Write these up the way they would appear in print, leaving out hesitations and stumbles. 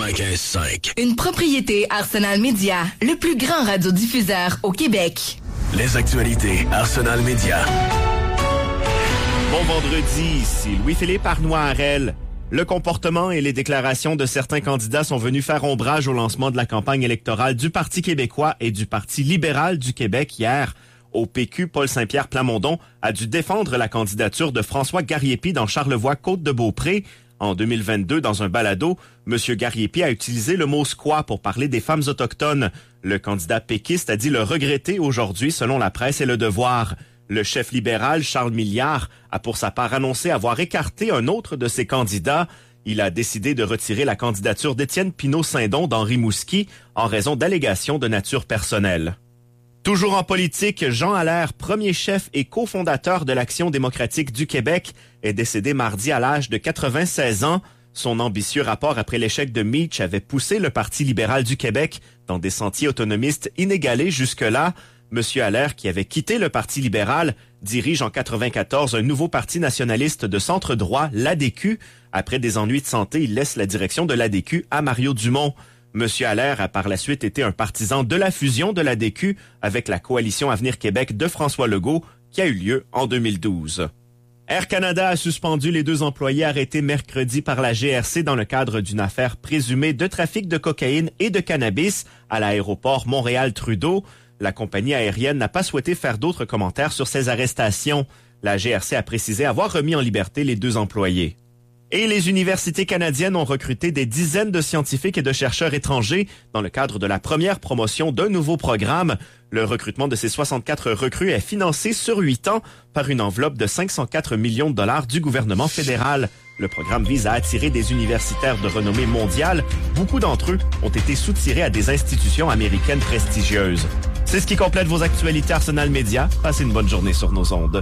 95.5. Une propriété Arsenal Media, le plus grand radiodiffuseur au Québec. Les actualités Arsenal Media. Bon vendredi, ici Louis-Philippe Arnois-Harel. Le comportement et les déclarations de certains candidats sont venus faire ombrage au lancement de la campagne électorale du Parti québécois et du Parti libéral du Québec hier. Au PQ, Paul Saint-Pierre Plamondon a dû défendre la candidature de François Garriépi dans Charlevoix-Côte-de-Beaupré. En 2022, dans un balado, M. Garriépi a utilisé le mot « squat » pour parler des femmes autochtones. Le candidat péquiste a dit le regretter aujourd'hui, selon la presse et Le Devoir. Le chef libéral, Charles Milliard, a pour sa part annoncé avoir écarté un autre de ses candidats. Il a décidé de retirer la candidature d'Étienne Pinault-Saindon dans Rimouski en raison d'allégations de nature personnelle. Toujours en politique, Jean Allaire, premier chef et cofondateur de l'Action démocratique du Québec, est décédé mardi à l'âge de 96 ans. Son ambitieux rapport après l'échec de Meach avait poussé le Parti libéral du Québec dans des sentiers autonomistes inégalés jusque-là. Monsieur Allaire, qui avait quitté le Parti libéral, dirige en 94 un nouveau parti nationaliste de centre-droit, l'ADQ. Après des ennuis de santé, il laisse la direction de l'ADQ à Mario Dumont. Monsieur Allaire a par la suite été un partisan de la fusion de l'ADQ avec la coalition Avenir Québec de François Legault, qui a eu lieu en 2012. Air Canada a suspendu les 2 employés arrêtés mercredi par la GRC dans le cadre d'une affaire présumée de trafic de cocaïne et de cannabis à l'aéroport Montréal-Trudeau. La compagnie aérienne n'a pas souhaité faire d'autres commentaires sur ces arrestations. La GRC a précisé avoir remis en liberté les 2 employés. Et les universités canadiennes ont recruté des dizaines de scientifiques et de chercheurs étrangers dans le cadre de la première promotion d'un nouveau programme. Le recrutement de ces 64 recrues est financé sur 8 ans par une enveloppe de 504 millions de dollars du gouvernement fédéral. Le programme vise à attirer des universitaires de renommée mondiale. Beaucoup d'entre eux ont été soutirés à des institutions américaines prestigieuses. C'est ce qui complète vos actualités Arsenal Media. Passez une bonne journée sur nos ondes.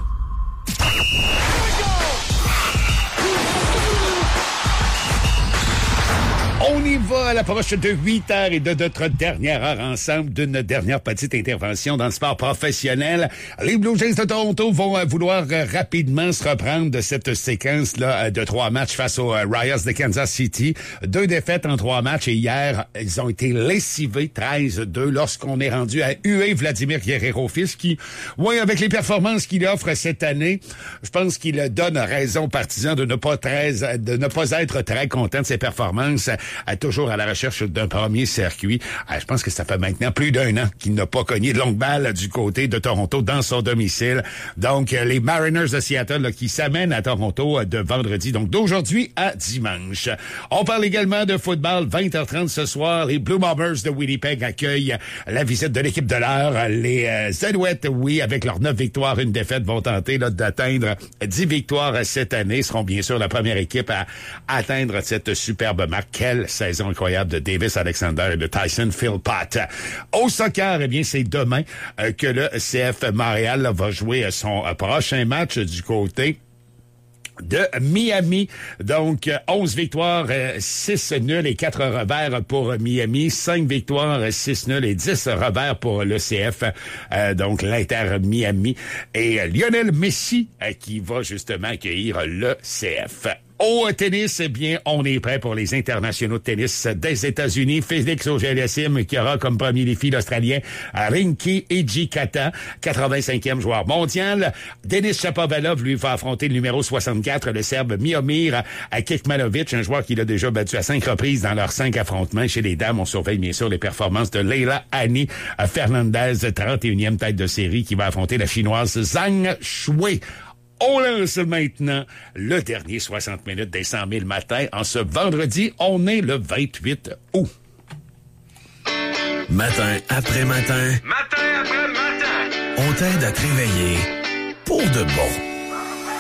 On y va à l'approche de 8 heures et de notre dernière heure ensemble d'une dernière petite intervention dans le sport professionnel. Les Blue Jays de Toronto vont vouloir rapidement se reprendre de cette séquence-là de 3 matchs face aux Royals de Kansas City. 2 défaites en 3 matchs et hier, ils ont été lessivés 13-2 lorsqu'on est rendu à huer Vladimir Guerrero-Fils qui, oui, avec les performances qu'il offre cette année, je pense qu'il donne raison aux partisans de ne pas être très content de ses performances. Toujours à la recherche d'un premier circuit. Je pense que ça fait maintenant plus d'1 an qu'il n'a pas cogné de longue balle du côté de Toronto dans son domicile. Donc, les Mariners de Seattle là, qui s'amènent à Toronto de vendredi, donc d'aujourd'hui à dimanche. On parle également de football. 20h30 ce soir, les Blue Bombers de Winnipeg accueillent la visite de l'équipe de l'heure. Les Alouettes, oui, avec leurs 9 victoires, 1 défaite, vont tenter là, d'atteindre 10 victoires cette année. Seront bien sûr la première équipe à atteindre cette superbe marque. Quelle saison incroyable de Davis Alexander et de Tyson Philpott. Au soccer, eh bien, c'est demain que le CF Montréal là, va jouer son prochain match du côté de Miami. Donc, 11 victoires, 6 nuls et 4 revers pour Miami. 5 victoires, 6 nuls et 10 revers pour le CF. Donc, l'Inter Miami. Et Lionel Messi qui va justement accueillir le CF. Au tennis, eh bien, on est prêt pour les internationaux de tennis des États-Unis. Félix Auger-Aliassime qui aura comme premier défi l'Australien Rinky Hijikata, 85e joueur mondial. Denis Shapovalov, lui, va affronter le numéro 64, le Serbe Miomir Kekmanovic, un joueur qu'il a déjà battu à 5 reprises dans leurs 5 affrontements. Chez les dames, on surveille bien sûr les performances de Leila Annie Fernandez, 31e tête de série, qui va affronter la Chinoise Zhang Shui. On lance maintenant le dernier 60 minutes des 100 000 matins. En ce vendredi, on est le 28 août. Matin après matin. Matin après matin. On t'aide à te réveiller pour de bon.